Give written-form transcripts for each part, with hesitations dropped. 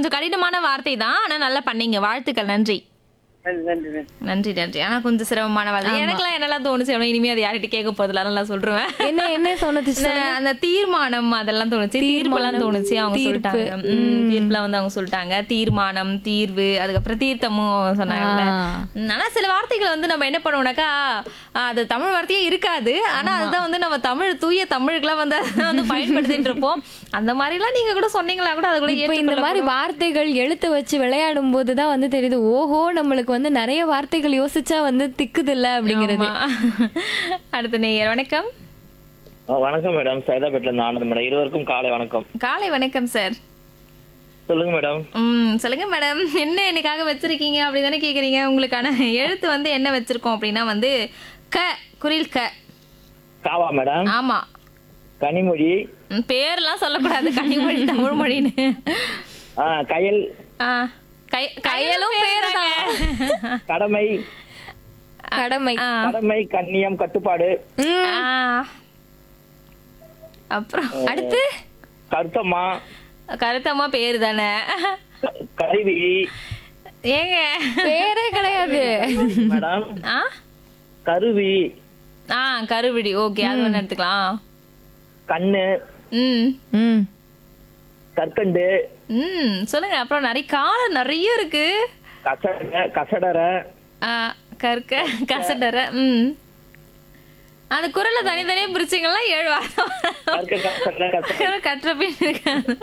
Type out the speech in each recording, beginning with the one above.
கொஞ்சம் கடினமான வார்த்தை தான். ஆனா நல்லா பண்ணீங்க. வாழ்த்துக்கள். நன்றி. நன்றி நன்றி நன்றி. நன்றி, நன்றி. ஆனா கொஞ்சம் சிரமமான வார்த்தை. எனக்கெல்லாம் என்னெல்லாம் தோணுச்சு அப்படின்னா, இனிமே அது யார்கிட்ட கேட்க போதில்ல. அதெல்லாம் நான் சொல்றேன். என்ன தோணுச்சு? அந்த தீர்மானம் அதெல்லாம் தோணுச்சு. தீர்ப்பெல்லாம் தோணுச்சு. அவங்க சொல்லிட்டாங்க. தீர்ப்புலாம் வந்து அவங்க சொல்லிட்டாங்க. தீர்மானம், தீர்வு, அதுக்கப்புறம் தீர்த்தமும் சொன்னாங்கல்ல. ஆனா சில வார்த்தைகள் வந்து நம்ம என்ன பண்ணுவோம்னாக்கா, அது தமிழ் வார்த்தையே இருக்காது. ஆனா அதுதான் வந்து நம்ம தமிழ் தூய தமிழுக்குலாம் வந்து அதை வந்து பயன்படுத்திட்டு இருப்போம். அந்த மாதிரி எல்லாம் நீங்க கூட சொன்னீங்களா கூட அது கூட இப்ப இந்த மாதிரி வார்த்தைகள் எழுத்து வச்சு விளையாடும் போதுதான் வந்து தெரியுது, ஓஹோ நம்மளுக்கு வந்து நிறைய வார்த்தைகள் யோசிச்சா வந்து திக்குது இல்ல அப்படிங்கிறது. அடுத்த நேயர் வணக்கம். வணக்கம் மேடம். சைதாபேட்ல இருந்து ஆனந்த் மேடம். இருவருக்கும் காலை வணக்கம். காலை வணக்கம் சார். சொல்லுங்க மேடம். சொல்லுங்க மேடம். என்ன எனக்காக வச்சிருக்கீங்க அப்படிதானே கேக்குறீங்க. உங்களுக்கான எழுத்து வந்து என்ன வச்சிருக்கோம் அப்படின்னா வந்து க, குரில் க. காவா மேடம்? ஆமா. கனிமொழி. பேர்லாம் சொல்லக்கூடாது. கனிமொழி தமிழ் மொழின்னு. கயல். கயலும் பேர் தான். கடமை. கடமை. கடமை, கண்ணியம், கட்டுப்பாடு. அப்புறம் அடுத்து கருத்தம்மா. கருத்தம்மா பேரு தானே. கருவி. ஏங்க பேரே கிடையாது மேடம். ஆ கருவி. கருவிடி. ஓகே, அது ஒண்ணு எடுத்துக்கலாம். கண்ணு. கற்கண்டு. சொல்லுங்க. அப்புறம் நிறைய காலம் நிறைய இருக்கு. கசடரை. கசடர. அந்த குரலை தனித்தனியா பிரிச்சிங்கன்னா 7 வாரம் கற்றபின் இருக்காது.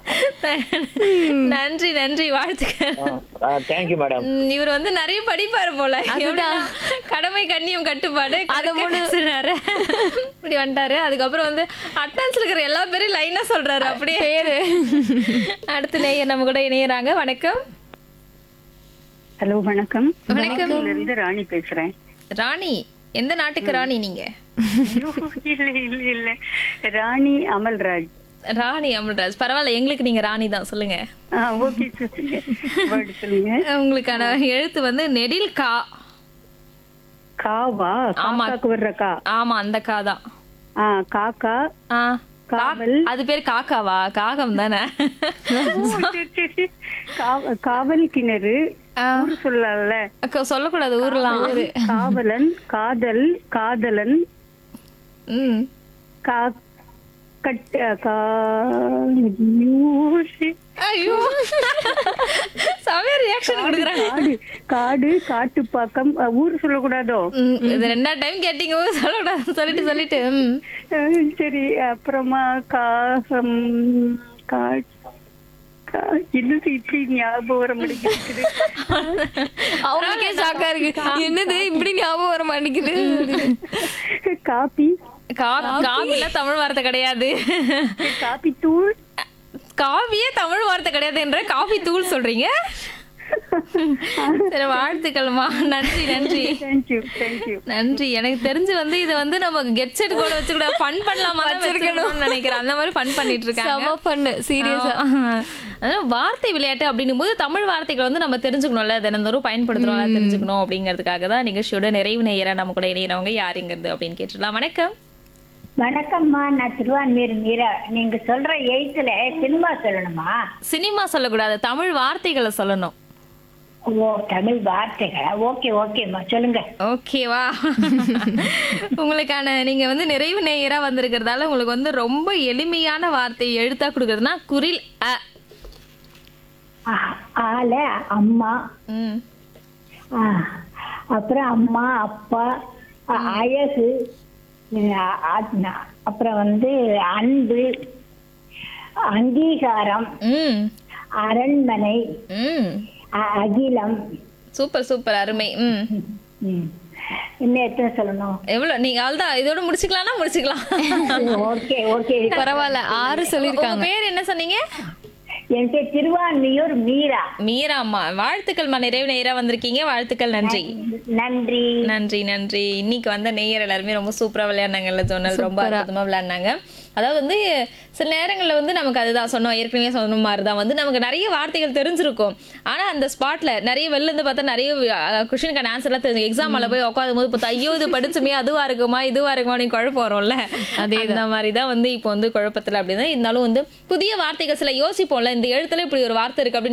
நன்றி நன்றி. வாழ்த்துக்கள். Thank you madam. இவர் வந்து நிறைய படிப்பாரு போல. கடமை, கண்ணியம், கட்டுப்பாடு சொன்னாரு. இப்படி வந்துட்டாரு. அதுக்கப்புறம் வந்து அட்டன்ஸ்ல இருக்கிற எல்லா பேரும் லைனா சொல்றாரு அப்படியே பேரு. அடுத்த நேயர் நம்ம கூட இணையறாங்க. வணக்கம். ஹலோ வணக்கம். வணக்கம். இருந்து ராணி பேசுறேன். ராணி, எந்த நாட்டுக்கு ராணி நீங்க? இல்ல இல்ல இல்ல, ராணி அமல்ராஜ். ராணி அமல்ராஜ். பரவாயில்ல, எங்களுக்கு நீங்க ராணி தான். சொல்லுங்க. ஓகே சொல்லுங்க. உங்களுக்கான எழுத்து வந்து நெடில் கா. காவா? காக்காக்கு வர்ற கா? ஆமா, அந்த கா தான். காக்கா. காவல். அது பேர் காக்காவா? காகம் தானே. காவல் கிணறு. ஊரு சொல்லல. சொல்லக்கூடாது ஊர்லாம். காவலன், காதல், காதலன். காடு, காட்டுப்பாக்கம். ஊரு சொல்லக்கூடாதோ? இது 2ஆம் டைம் கேட்டீங்க. சொல்லக்கூடாது சொல்லிட்டு. சரி. அப்புறமா காகம். என்னது இப்படி ஞாபகம் வர மாட்டேங்குது. அவங்களுக்கே ஷாக்கா இருக்கு. என்னது இப்படி ஞாபகம் வர மாட்டேங்குது. காபி. காபில தமிழ் வார்த்தை கிடையாது. காபி தூள். காபியே தமிழ் வார்த்தை கிடையாதுன்ற காபி தூள் சொல்றீங்க. சரி, வாழ்த்துக்கள்மா. நன்றி நன்றி. நன்றி. எனக்கு தெரிஞ்சு வந்து இதை வந்து நம்ம கெட் செட் கூட வச்சு கூட ஃபன் பண்ணலாமா நினைக்கிறேன். அந்த மாதிரி ஃபன் பண்ணிட்டு இருக்காங்க. சீரியஸா. வார்த்தை விளையாட்டு அப்படின்னும் போது தமிழ் வார்த்தைகள் வந்து நம்ம தெரிஞ்சுக்கணும்ல, தினந்தோறும் பயன்படுத்துறோம், தெரிஞ்சுக்கணும் அப்படிங்கிறதுக்காக தான் நிகழ்ச்சியோட நிறைவு நேயரா நம்ம கூட இணையறவங்க யாருங்கிறது அப்படின்னு கேட்டுடலாம். வணக்கம். வணக்கம்மா, நான் திருவான்மீர் மீரா. நீங்க சொல்ற எழுத்துல சினிமா சொல்லணுமா? சினிமா சொல்லக்கூடாது, தமிழ் வார்த்தைகளை சொல்லணும். ஓ, தமிழ் வார்த்தைகளா? ஓகே ஓகேம்மா, சொல்லுங்க. ஓகேவா? உங்களுக்கான நீங்க வந்து நிறைவு நேயரா வந்திருக்கிறதால உங்களுக்கு வந்து ரொம்ப எளிமையான வார்த்தை எழுத்தா கொடுக்கறதுனா குரில் அ. ஆல அம்மா. அப்புறம் அம்மா, அப்பா, அழகு, அப்புறம் வந்து அன்பு, அங்கீகாரம், அரண்மனை, அகிலம். சூப்பர் சூப்பர், அருமை. இன்னும் எத்தனை சொல்லணும்? எவ்வளவு? நீங்க அவ்வளவுதான், இதோட முடிச்சுக்கலாம்னா முடிச்சுக்கலாம். ஓகே ஓகே, பரவாயில்ல. 6 சொல்லிருக்காங்க. பேர் என்ன சொன்னீங்க? என் பேர் திருவான்மியூர் மீரா. மீரா அம்மா, வாழ்த்துக்கள்மா. நிறைவு நேயரா வந்திருக்கீங்க. வாழ்த்துக்கள். நன்றி நன்றி நன்றி நன்றி. இன்னைக்கு வந்த நேயர் எல்லாருமே ரொம்ப சூப்பரா விளையாடுனாங்கல்ல. ஜோனல் ரொம்ப அற்புதமா விளையாடுனாங்க. அதாவது வந்து சில நேரங்கள்ல வந்து நமக்கு அதுதான் சொன்னோம், ஏற்கனவே சொன்ன மாதிரிதான் வந்து நமக்கு நிறைய வார்த்தைகள் தெரிஞ்சிருக்கும். ஆனா அந்த ஸ்பாட்ல நிறைய வெளில இருந்து பார்த்தா நிறைய கொஸ்டினுக்கான ஆன்சர்லாம் தெரிஞ்சு எக்ஸாம்ல போய் உட்காரும் போது பார்த்தா ஐயோ இது படிச்சுமே அதுவா இருக்குமா இதுவா இருக்குமா அப்படின்னு குழப்பம் வரும்ல. அதே இந்த மாதிரிதான் வந்து இப்போ வந்து குழப்பத்துல அப்படிதான் இருந்தாலும் வந்து புதிய வார்த்தைகள் சில யோசிப்போம்ல, இந்த எழுத்துல இப்படி ஒரு வார்த்தை இருக்கு அப்படின்னு